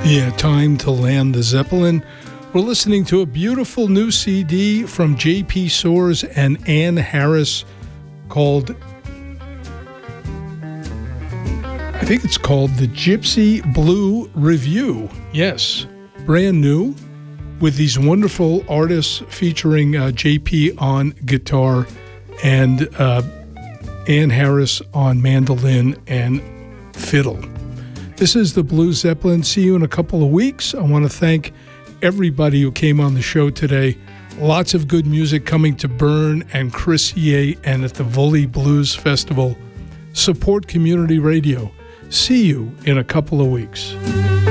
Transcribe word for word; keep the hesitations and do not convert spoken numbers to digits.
Yeah, time to land the Zeppelin. We're listening to a beautiful new C D from J P Soares and Ann Harris called, I think it's called the Gypsy Blue Review. Yes, brand new with these wonderful artists featuring uh, J P on guitar and uh, Ann Harris on mandolin and fiddle. This is the Blue Zeppelin. See you in a couple of weeks. I want to thank everybody who came on the show today. Lots of good music coming to Bern and Crissier and at the Vully Blues Festival. Support community radio. See you in a couple of weeks.